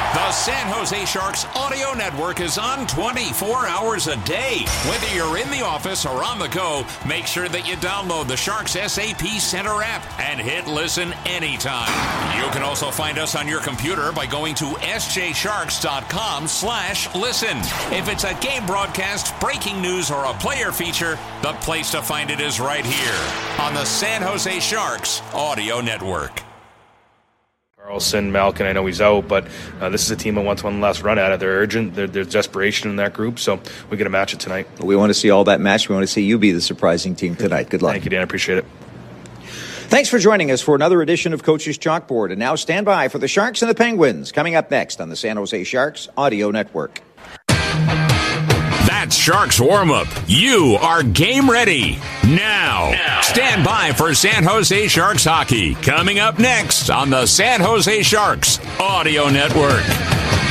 The San Jose Sharks Audio Network is on 24 hours a day. Whether you're in the office or on the go, make sure that you download the Sharks SAP Center app and hit listen anytime. You can also find us on your computer by going to sjsharks.com/listen. If it's a game broadcast, breaking news, or a player feature, the place to find it is right here on the San Jose Sharks Audio Network. Carlson, Malkin, I know he's out, but this is a team that wants one last run at it. They're urgent. There's desperation in that group, so we got to match it tonight. We want to see all that match. We want to see you be the surprising team tonight. Good luck. Thank you, Dan. I appreciate it. Thanks for joining us for another edition of Coach's Chalkboard. And now stand by for the Sharks and the Penguins, coming up next on the San Jose Sharks Audio Network. That's Sharks warm-up. You are game ready. Now, stand by for San Jose Sharks hockey. Coming up next on the San Jose Sharks Audio Network.